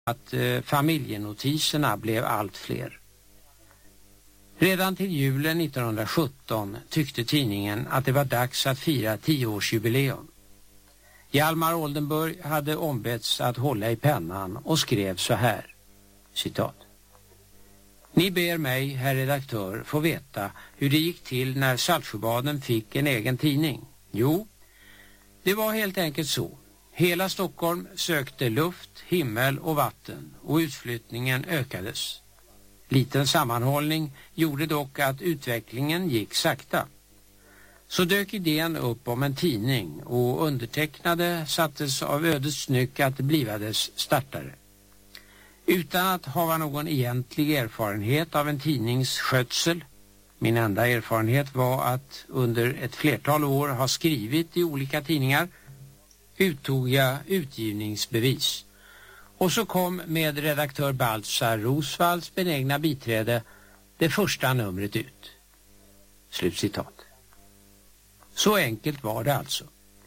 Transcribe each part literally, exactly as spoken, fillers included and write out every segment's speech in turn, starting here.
att eh, familjenotiserna blev allt fler. Redan till julen nittonhundrasjutton tyckte tidningen att det var dags att fira tioårsjubileum. Hjalmar Oldenburg hade ombetts att hålla i pennan och skrev så här, citat. Ni ber mig, herr redaktör, få veta hur det gick till när Saltsjöbaden fick en egen tidning. Jo, det var helt enkelt så. Hela Stockholm sökte luft, himmel och vatten och utflyttningen ökades. Liten sammanhållning gjorde dock att utvecklingen gick sakta. Så dök idén upp om en tidning och undertecknade sattes av ödets nyck att bliva dess startare. Utan att ha någon egentlig erfarenhet av en tidnings skötsel, min enda erfarenhet var att under ett flertal år ha skrivit i olika tidningar, uttog jag utgivningsbevis. Och så kom med redaktör Baltzar Rosvalls benägna biträde det första numret ut. Slutcitat. Så enkelt var det alltså.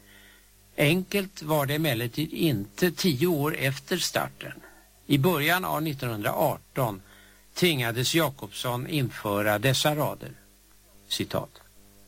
Enkelt var det emellertid inte tio år efter starten. I början av nittonhundraarton tvingades Jakobsson införa dessa rader. Citat.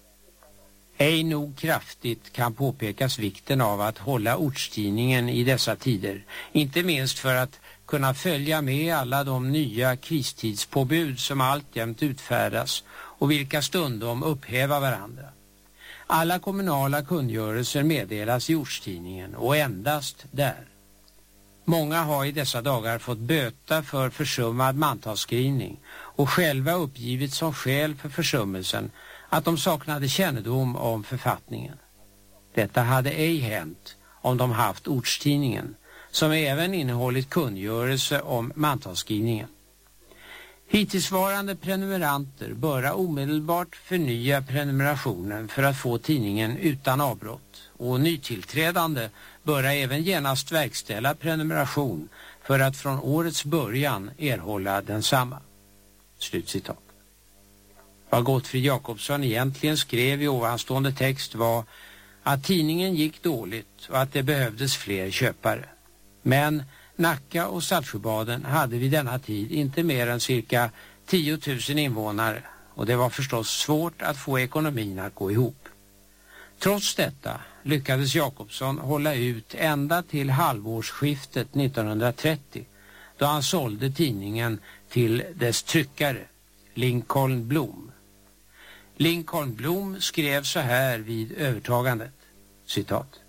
Ej nog kraftigt kan påpekas vikten av att hålla ortstidningen i dessa tider, inte minst för att kunna följa med alla de nya kristidspåbud som alltjämt utfärdas och vilka stundom upphäva varandra. Alla kommunala kungörelser meddelas i ortstidningen och endast där. Många har i dessa dagar fått böta för försummad mantalsskrivning och själva uppgivit som skäl för försummelsen att de saknade kännedom om författningen. Detta hade ej hänt om de haft ortstidningen, som även innehållit kungörelse om mantalsskrivningen. Hittillsvarande prenumeranter bör omedelbart förnya prenumerationen för att få tidningen utan avbrott, och nytillträdande bör även genast verkställa prenumeration för att från årets början erhålla densamma. Slutcitat. Vad Gottfrid Jakobsson egentligen skrev i ovanstående text var att tidningen gick dåligt och att det behövdes fler köpare. Men Nacka och Saltsjöbaden hade vid denna tid inte mer än cirka tio tusen invånare, och det var förstås svårt att få ekonomin att gå ihop. Trots detta lyckades Jakobsson hålla ut ända till halvårsskiftet nittonhundratrettio, då han sålde tidningen till dess tryckare, Lincoln Blom. Lincoln Blom skrev så här vid övertagandet, citat.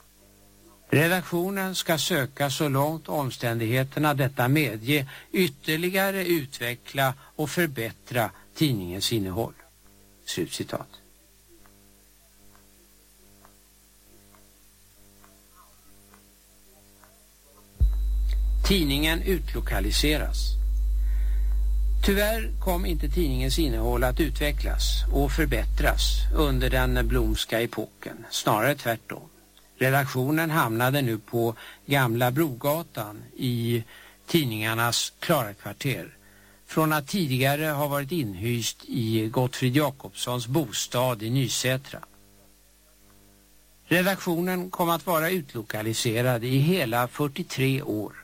Redaktionen ska söka så långt omständigheterna detta medge ytterligare utveckla och förbättra tidningens innehåll. Slutcitat. Tidningen utlokaliseras. Tyvärr kom inte tidningens innehåll att utvecklas och förbättras under den Blomska epoken, snarare tvärtom. Redaktionen hamnade nu på Gamla Brogatan i tidningarnas Klarakvarter, från att tidigare ha varit inhyst i Gottfrid Jakobssons bostad i Nysätra. Redaktionen kom att vara utlokaliserad i hela fyrtiotre år.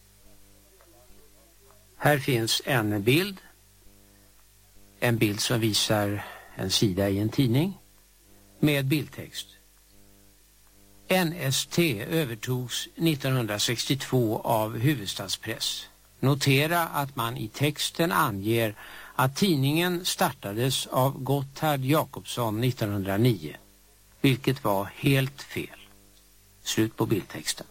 Här finns en bild. En bild som visar en sida i en tidning med bildtext. N S T övertogs nittonhundrasextiotvå av Hufvudstadspress. Notera att man i texten anger att tidningen startades av Gotthard Jakobsson nittonhundranio, vilket var helt fel. Slut på bildtexten.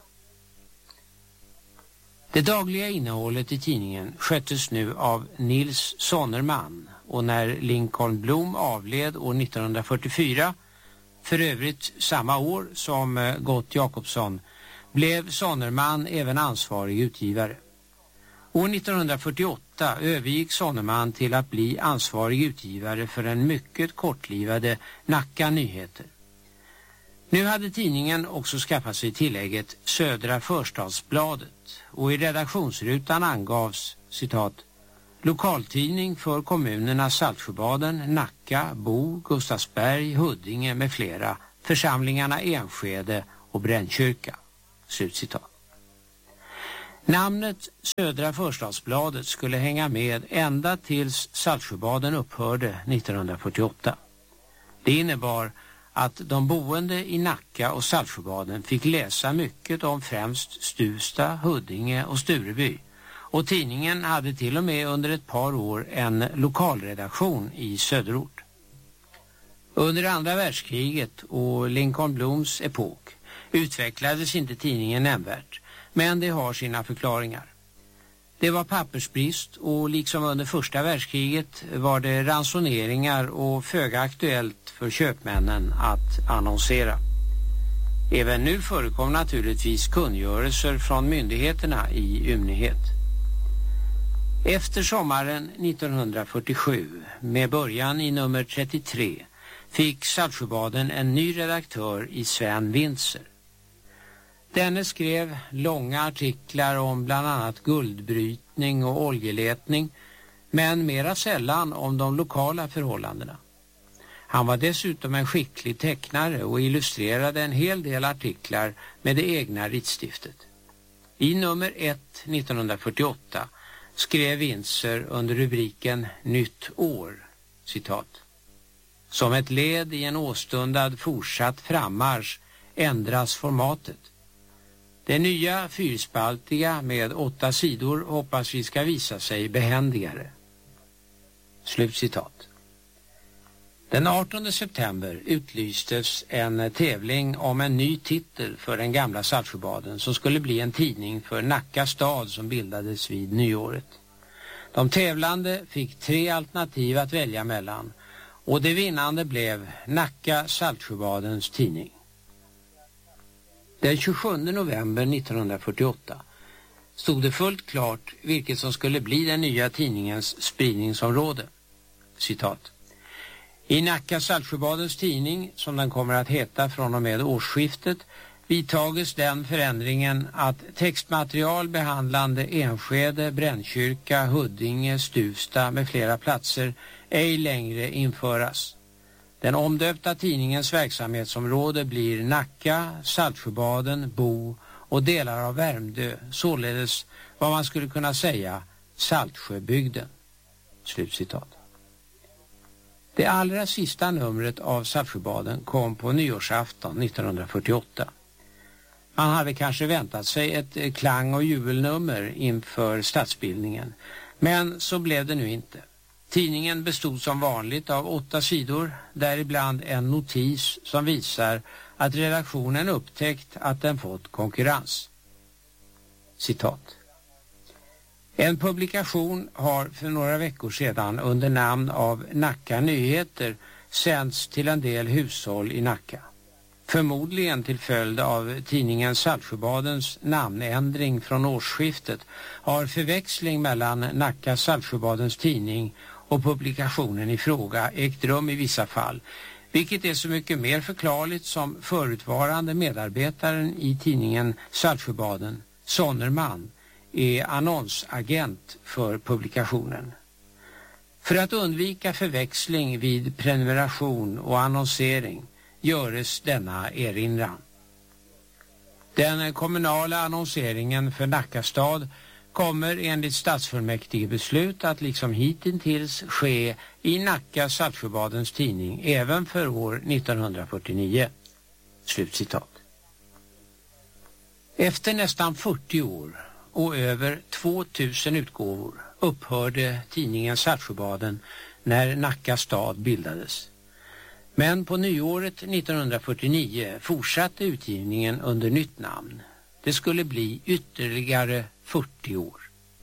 Det dagliga innehållet i tidningen sköttes nu av Nils Sonnerman, och när Lincoln Blom avled år nittonhundrafyrtiofyra, för övrigt samma år som Gott Jakobsson, blev Sonnerman även ansvarig utgivare. År nittonhundrafyrtioåtta övergick Sonnerman till att bli ansvarig utgivare för en mycket kortlivade Nacka Nyheter. Nu hade tidningen också skaffat sig tillägget Södra Förstadsbladet, och i redaktionsrutan angavs, citat, lokaltidning för kommunerna Saltsjöbaden, Nacka, Bo, Gustavsberg, Huddinge med flera, församlingarna Enskede och Brännkyrka. Slutcitat. Namnet Södra Förstadsbladet skulle hänga med ända tills Saltsjöbaden upphörde nittonhundrafyrtioåtta. Det innebar att de boende i Nacka och Saltsjöbaden fick läsa mycket om främst Stuvsta, Huddinge och Stureby, och tidningen hade till och med under ett par år en lokalredaktion i söderort. Under andra världskriget och Lincoln Bloms epok utvecklades inte tidningen nämnvärt, men det har sina förklaringar. Det var pappersbrist, och liksom under första världskriget var det ransoneringar och föga aktuellt för köpmännen att annonsera. Även nu förekom naturligtvis kungörelser från myndigheterna i ymnighet. Efter sommaren nittonhundrafyrtiosju, med början i nummer trettiotre, fick Saltsjöbaden en ny redaktör i Sven Wintzer. Denne skrev långa artiklar om bland annat guldbrytning och oljeletning, men mera sällan om de lokala förhållandena. Han var dessutom en skicklig tecknare och illustrerade en hel del artiklar med det egna ritstiftet. I nummer ett nittonhundrafyrtioåtta skrev Wintzer under rubriken Nytt år, citat: "Som ett led i en åstundad fortsatt frammarsch ändras formatet. Det nya fyrspaltiga med åtta sidor hoppas vi ska visa sig behändigare." Slutcitat. Den artonde september utlystes en tävling om en ny titel för den gamla Saltsjöbaden som skulle bli en tidning för Nacka stad som bildades vid nyåret. De tävlande fick tre alternativ att välja mellan, och det vinnande blev Nacka Saltsjöbadens tidning. Den tjugosjunde november nittonhundrafyrtioåtta stod det fullt klart vilket som skulle bli den nya tidningens spridningsområde. Citat: "I Nacka Saltsjöbadens tidning, som den kommer att heta från och med årsskiftet, vidtages den förändringen att textmaterial behandlande Enskede, Brännkyrka, Huddinge, Stuvsta med flera platser ej längre införas. Den omdöpta tidningens verksamhetsområde blir Nacka, Saltsjöbaden, Bo och delar av Värmdö, således vad man skulle kunna säga Saltsjöbygden." Slutcitat. Det allra sista numret av Saltsjöbaden kom på nyårsafton nittonhundrafyrtioåtta. Man hade kanske väntat sig ett klang- och jubelnummer inför stadsbildningen, men så blev det nu inte. Tidningen bestod som vanligt av åtta sidor, däribland en notis som visar att redaktionen upptäckt att den fått konkurrens. Citat: "En publikation har för några veckor sedan under namn av Nacka Nyheter sänds till en del hushåll i Nacka. Förmodligen till följd av tidningen Saltsjöbadens namnändring från årsskiftet har förväxling mellan Nacka Saltsjöbadens tidning och publikationen i fråga ägt rum i vissa fall, vilket är så mycket mer förklarligt som förutvarande medarbetaren i tidningen Saltsjöbaden, Sonnerman, är annonsagent för publikationen. För att undvika förväxling vid prenumeration och annonsering göres denna erinran. Den kommunala annonseringen för Nacka stad kommer enligt stadsfullmäktige beslut att liksom hittills ske i Nacka Saltsjöbadens tidning även för år nittonhundrafyrtionio. Slutcitat. Efter nästan fyrtio år och över tvåtusen utgåvor upphörde tidningen Saltsjöbaden när Nacka stad bildades. Men på nyåret nittonhundrafyrtionio fortsatte utgivningen under nytt namn. Det skulle bli ytterligare fyrtio år.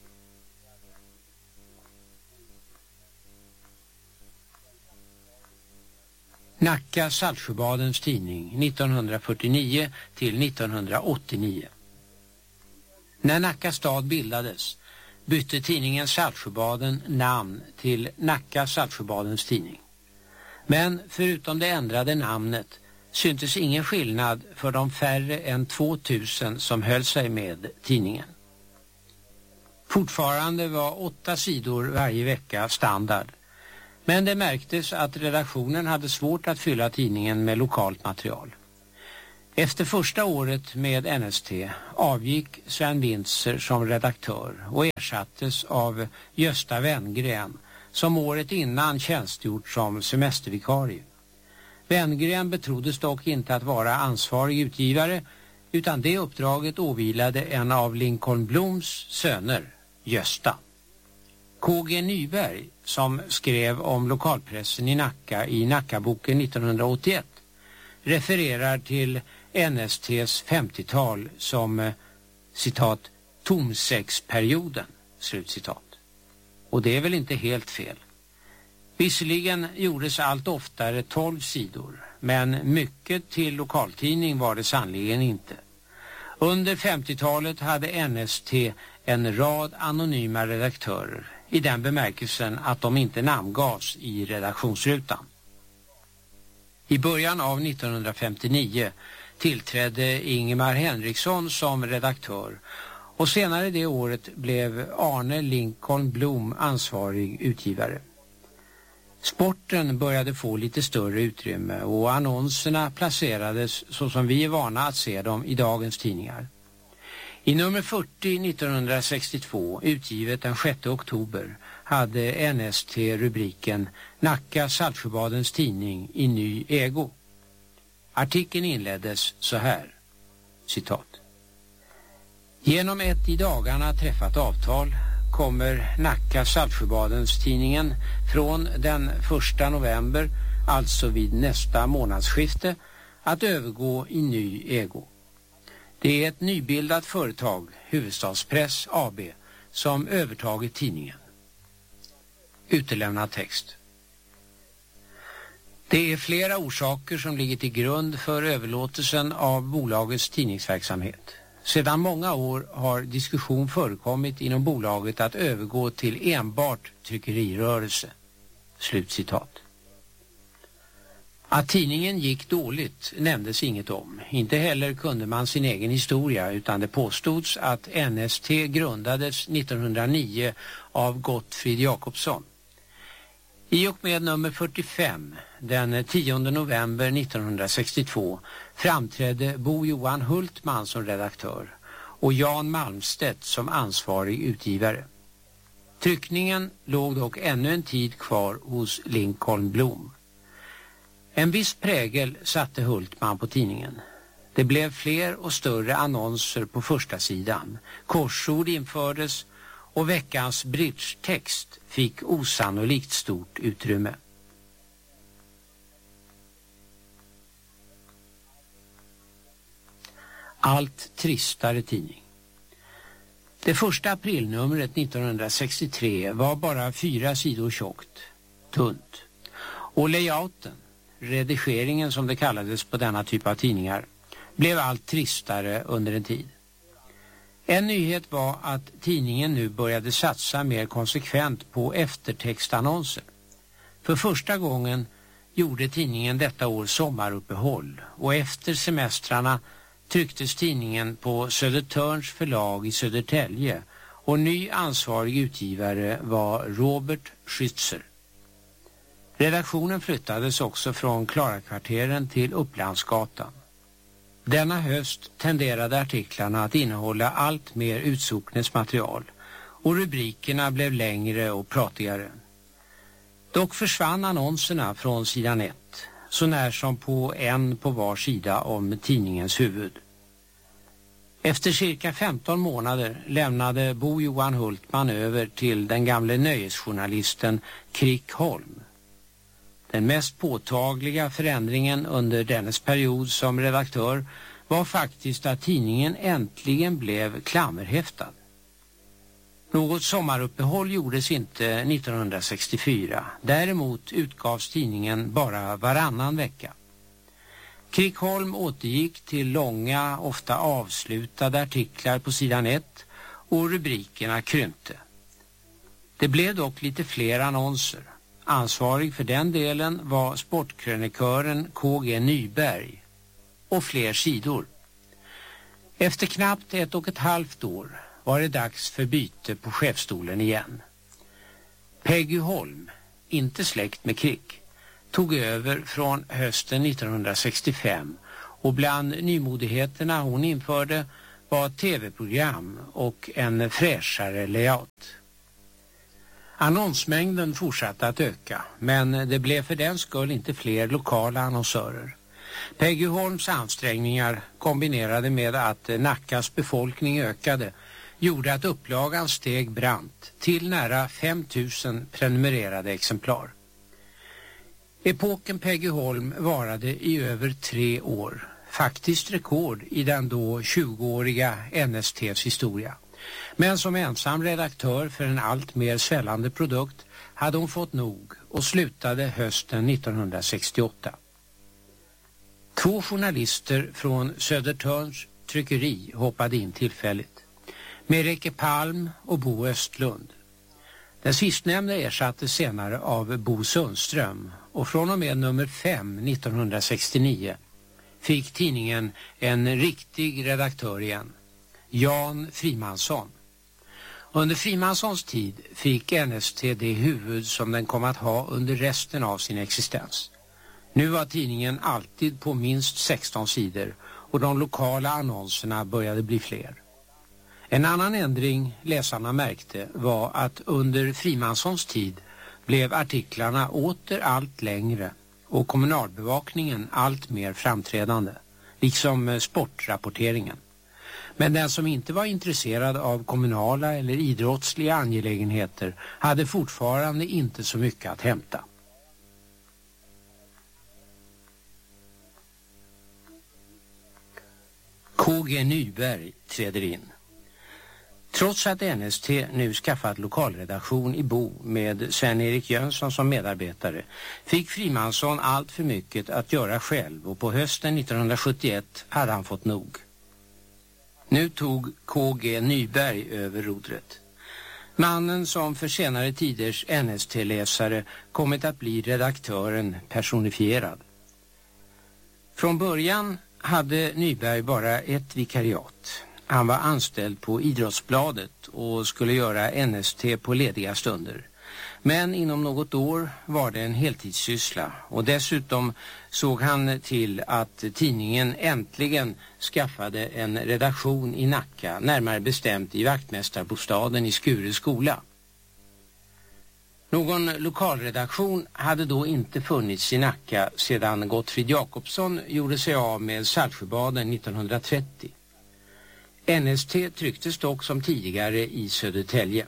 Nacka Saltsjöbadens tidning nittonhundrafyrtionio till nittonhundraåttionio. När Nacka stad bildades bytte tidningen Saltsjöbaden namn till Nacka Saltsjöbadens tidning. Men förutom det ändrade namnet syntes ingen skillnad för de färre än tvåtusen som höll sig med tidningen. Fortfarande var åtta sidor varje vecka standard, men det märktes att redaktionen hade svårt att fylla tidningen med lokalt material. Efter första året med N S T avgick Sven Wintzer som redaktör och ersattes av Gösta Wenngren som året innan tjänstgjort som semestervikarie. Wenngren betroddes dock inte att vara ansvarig utgivare, utan det uppdraget åvilade en av Lincoln Bloms söner, Gösta. K G Nyberg, som skrev om lokalpressen i Nacka i Nackaboken nittonhundraåttioett, refererar till N S T:s femtiotal som citat tomsäcksperioden, slutcitat. Och det är väl inte helt fel. Visserligen gjordes allt oftare tolv sidor, men mycket till lokaltidning var det sannoliken inte. Under femtiotalet hade N S T en rad anonyma redaktörer, i den bemärkelsen att de inte namngavs i redaktionsrutan. I början av nittonhundrafemtionio tillträdde Ingemar Henriksson som redaktör och senare det året blev Arne Lincoln Blom ansvarig utgivare. Sporten började få lite större utrymme och annonserna placerades så som vi är vana att se dem i dagens tidningar. I nummer fyrtio nittonhundrasextiotvå, utgivet den sjätte oktober, hade N S T rubriken Nacka Saltsjöbadens tidning i ny ägo. Artikeln inleddes så här, citat. Genom ett i dagarna träffat avtal kommer Nacka Saltsjöbadens tidningen från den första november, alltså vid nästa månadsskifte, att övergå i ny ägo. Det är ett nybildat företag, Huvudstadspress A B, som övertagit tidningen. Utelämnad text. Det är flera orsaker som ligger till grund för överlåtelsen av bolagets tidningsverksamhet. Sedan många år har diskussion förekommit inom bolaget att övergå till enbart tryckerirörelse. Slutcitat. Att tidningen gick dåligt nämndes inget om. Inte heller kunde man sin egen historia, utan det påstods att N S T grundades nittonhundranio av Gottfrid Jakobsson. I och med nummer fyrtiofem, den tionde november nittonhundrasextiotvå, framträdde Bo Johan Hultman som redaktör och Jan Malmstedt som ansvarig utgivare. Tryckningen låg dock ännu en tid kvar hos Lincoln Blom. En viss prägel satte Hultman på tidningen. Det blev fler och större annonser på första sidan. Korsord infördes och veckans bridge-text fick osannolikt stort utrymme. Allt tristare tidning. Det första aprilnumret nittonhundrasextiotre var bara fyra sidor tjockt, tunt. Och layouten, redigeringen som det kallades på denna typ av tidningar, blev allt tristare under en tid. En nyhet var att tidningen nu började satsa mer konsekvent på eftertextannonser. För första gången gjorde tidningen detta år sommaruppehåll och efter semestrarna trycktes tidningen på Södertörns förlag i Södertälje och ny ansvarig utgivare var Robert Schützer. Redaktionen flyttades också från Klarakvarteren till Upplandsgatan. Denna höst tenderade artiklarna att innehålla allt mer utsocknesmaterial och rubrikerna blev längre och pratigare. Dock försvann annonserna från sidan ett, så när som på en på var sida om tidningens huvud. Efter cirka femton månader lämnade Bo Johan Hultman över till den gamle nöjesjournalisten Krick Holm. Den mest påtagliga förändringen under dennes period som redaktör var faktiskt att tidningen äntligen blev klammerhäftad. Något sommaruppehåll gjordes inte nittonhundrasextiofyra. Däremot utgavs tidningen bara varannan vecka. Krickholm återgick till långa, ofta avslutade artiklar på sidan ett och rubrikerna krympte. Det blev dock lite fler annonser. Ansvarig för den delen var sportkrönikören K G Nyberg och fler sidor. Efter knappt ett och ett halvt år var det dags för byte på chefstolen igen. Peggy Holm, inte släkt med Krick, tog över från hösten nittonhundrasextiofem Och bland nymodigheterna hon införde var tv-program och en fräschare layout. Annonsmängden fortsatte att öka, men det blev för den skull inte fler lokala annonsörer. Peggy Holms ansträngningar kombinerade med att Nackas befolkning ökade gjorde att upplagan steg brant till nära fem tusen prenumererade exemplar. Epoken Peggy Holm varade i över tre år, faktiskt rekord i den då tjugoåriga N S T:s historia. Men som ensam redaktör för en allt mer svällande produkt hade hon fått nog och slutade hösten nittonhundrasextioåtta. Två journalister från Södertörns tryckeri hoppade in tillfälligt. Merike Palm och Bo Östlund. Den sistnämnda ersattes senare av Bo Sundström och från och med nummer fem nittonhundrasextionio fick tidningen en riktig redaktör igen, Jan Frimansson. Under Frimanssons tid fick N S T det huvud som den kom att ha under resten av sin existens. Nu var tidningen alltid på minst sexton sidor och de lokala annonserna började bli fler. En annan ändring läsarna märkte var att under Frimanssons tid blev artiklarna åter allt längre och kommunalbevakningen allt mer framträdande, liksom sportrapporteringen. Men den som inte var intresserad av kommunala eller idrottsliga angelägenheter hade fortfarande inte så mycket att hämta. K G Nyberg träder in. Trots att N S T nu skaffat lokalredaktion i Bo med Sven-Erik Jönsson som medarbetare fick Frimansson allt för mycket att göra själv och på hösten nittonhundrasjuttioett hade han fått nog. Nu tog K G Nyberg över rodret. Mannen som för senare tiders N S T-läsare kommit att bli redaktören personifierad. Från början hade Nyberg bara ett vikariat. Han var anställd på Idrottsbladet och skulle göra N S T på lediga stunder. Men inom något år var det en heltidssyssla och dessutom såg han till att tidningen äntligen skaffade en redaktion i Nacka, närmare bestämt i vaktmästarbostaden i Skure skola. Någon lokalredaktion hade då inte funnits i Nacka sedan Gottfrid Jakobsson gjorde sig av med Saltsjöbaden nittonhundratrettio. N S T trycktes dock som tidigare i Södertälje.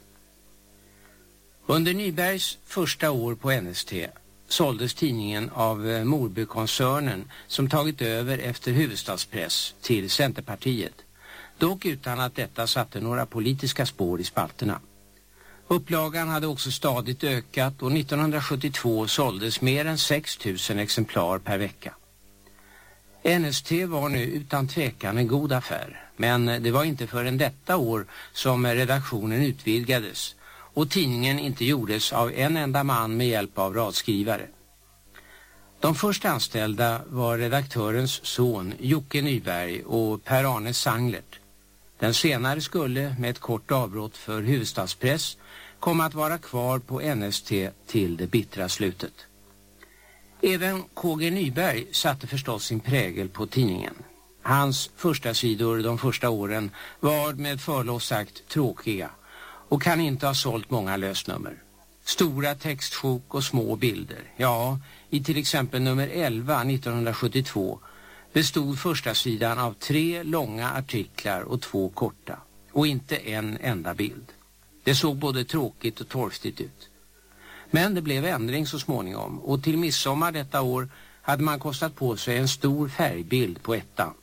Under Nybergs första år på N S T såldes tidningen av Morbykoncernen som tagit över efter Huvudstadspress till Centerpartiet, dock utan att detta satte några politiska spår i spalterna. Upplagan hade också stadigt ökat och nittonhundrasjuttiotvå såldes mer än sex tusen exemplar per vecka. N S T var nu utan tvekan en god affär, men det var inte förrän detta år som redaktionen utvidgades och tidningen inte gjordes av en enda man med hjälp av radskrivare. De först anställda var redaktörens son Jocke Nyberg och Per-Arne Sanglert. Den senare skulle med ett kort avbrott för Huvudstadspress komma att vara kvar på N S T till det bittra slutet. Även K G Nyberg satte förstås sin prägel på tidningen. Hans första sidor de första åren var med förlov sagt tråkiga och kan inte ha sålt många lösnummer. Stora textsjok och små bilder. Ja, i till exempel nummer elva nittonhundrasjuttiotvå bestod första sidan av tre långa artiklar och två korta. Och inte en enda bild. Det såg både tråkigt och torftigt ut. Men det blev ändring så småningom och till midsommar detta år hade man kostat på sig en stor färgbild på ettan.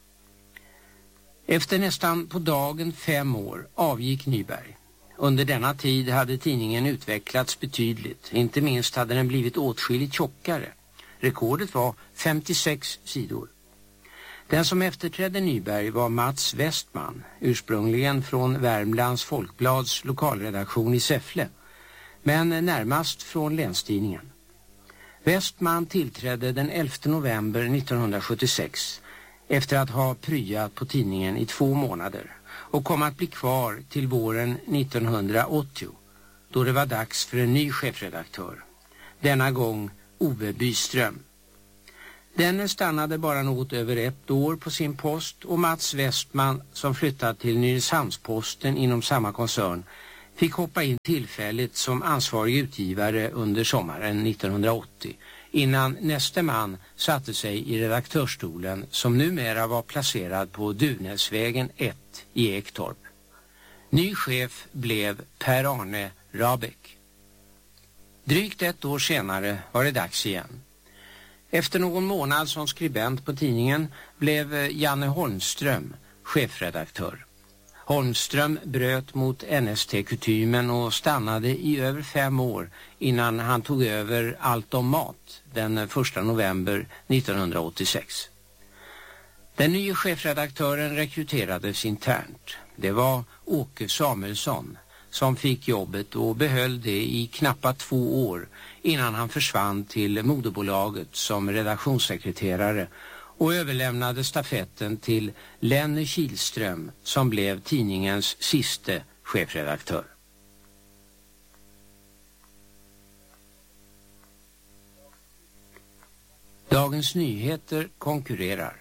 Efter nästan på dagen fem år avgick Nyberg. Under denna tid hade tidningen utvecklats betydligt. Inte minst hade den blivit åtskilligt tjockare. Rekordet var femtiosex sidor. Den som efterträdde Nyberg var Mats Westman, ursprungligen från Värmlands Folkblads lokalredaktion i Säffle, men närmast från Länstidningen. Westman tillträdde den elfte november nittonhundrasjuttiosex efter att ha pryat på tidningen i två månader och kom att bli kvar till våren nittonhundraåttio, då det var dags för en ny chefredaktör. Denna gång Ove Byström. Denne stannade bara något över ett år på sin post och Mats Westman, som flyttat till Nynäshamnsposten inom samma koncern, fick hoppa in tillfälligt som ansvarig utgivare under sommaren nittonhundraåttio innan nästa man satte sig i redaktörsstolen som numera var placerad på Duvnäsvägen ett i Ektorp. Ny chef blev Per-Arne Rabeck. Drygt ett år senare var det dags igen. Efter någon månad som skribent på tidningen blev Janne Holmström chefredaktör. Holmström bröt mot N S T-kutymen och stannade i över fem år innan han tog över Allt om mat den första november nittonhundraåttiosex. Den nya chefredaktören rekryterades internt. Det var Åke Samuelsson som fick jobbet och behöll det i knappt två år innan han försvann till moderbolaget som redaktionssekreterare och överlämnade stafetten till Lenny Kihlström som blev tidningens sista chefredaktör. Dagens Nyheter konkurrerar.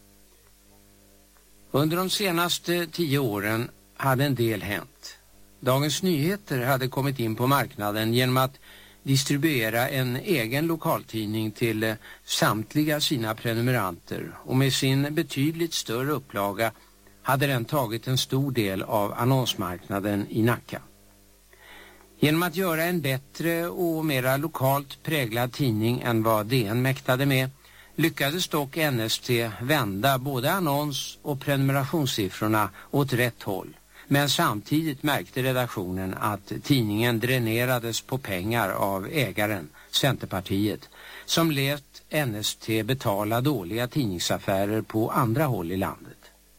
Under de senaste tio åren hade en del hänt. Dagens Nyheter hade kommit in på marknaden genom att distribuera en egen lokaltidning till samtliga sina prenumeranter, och med sin betydligt större upplaga hade den tagit en stor del av annonsmarknaden i Nacka. Genom att göra en bättre och mera lokalt präglad tidning än vad D N mäktade med lyckades dock N S T vända både annons- och prenumerationssiffrorna åt rätt håll. Men samtidigt märkte redaktionen att tidningen dränerades på pengar av ägaren, Centerpartiet, som lät N S T betala dåliga tidningsaffärer på andra håll i landet.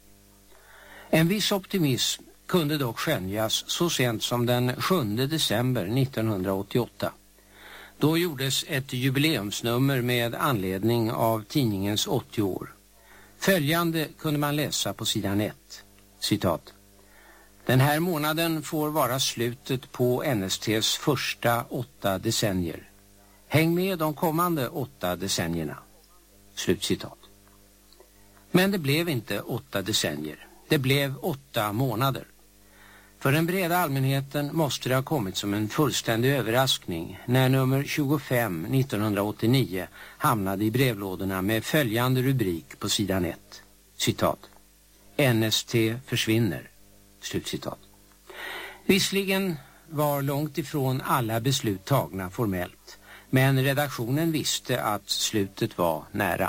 En viss optimism kunde dock skönjas så sent som den sjunde december nittonhundraåttioåtta. Då gjordes ett jubileumsnummer med anledning av tidningens åttio år. Följande kunde man läsa på sidan ett. Citat. Den här månaden får vara slutet på N S T:s första åtta decennier. Häng med de kommande åtta decennierna. Slutcitat. Men det blev inte åtta decennier. Det blev åtta månader. För den breda allmänheten måste det ha kommit som en fullständig överraskning när nummer tjugofem nittonhundraåttionio hamnade i brevlådorna med följande rubrik på sidan ett. Citat. N S T försvinner. Slutcitat. Visserligen var långt ifrån alla beslut tagna formellt, men redaktionen visste att slutet var nära.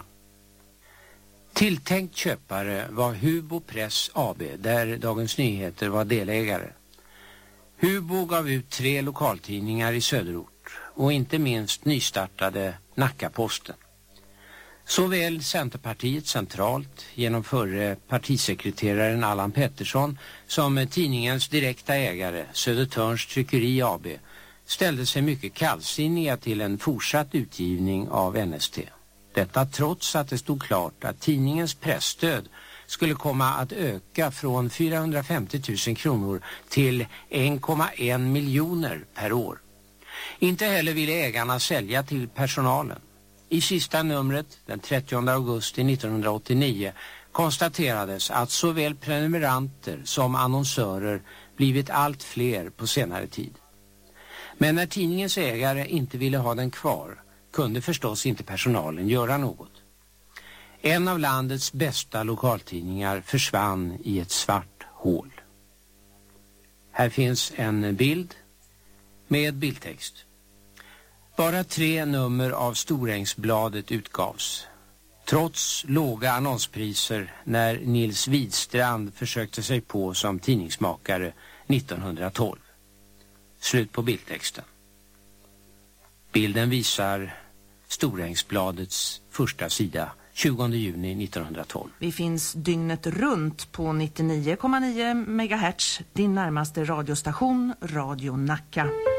Tilltänkt köpare var Hubo Press A B, där Dagens Nyheter var delägare. Hubo gav ut tre lokaltidningar i söderort och inte minst nystartade Nackaposten. Såväl Centerpartiet centralt genom förre partisekreteraren Allan Pettersson som tidningens direkta ägare Södertörns Tryckeri A B ställde sig mycket kallsinniga till en fortsatt utgivning av N S T. Detta trots att det stod klart att tidningens pressstöd skulle komma att öka från fyrahundrafemtio tusen kronor till en komma en miljoner per år. Inte heller ville ägarna sälja till personalen. I sista numret, den trettionde augusti nittonhundraåttionio, konstaterades att såväl prenumeranter som annonsörer blivit allt fler på senare tid. Men när tidningens ägare inte ville ha den kvar kunde förstås inte personalen göra något. En av landets bästa lokaltidningar försvann i ett svart hål. Här finns en bild med bildtext. Bara tre nummer av Storängsbladet utgavs. Trots låga annonspriser när Nils Widstrand försökte sig på som tidningsmakare nittonhundratolv. Slut på bildtexten. Bilden visar Storängsbladets första sida tjugonde juni nittonhundratolv. Vi finns dygnet runt på nittionio komma nio megahertz, din närmaste radiostation, Radio Nacka.